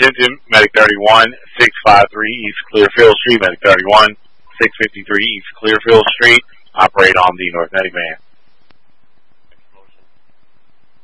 Attention, Medic 31, 653 East Clearfield Street, Medic 31, 653 East Clearfield Street. Operate on the North Medic van.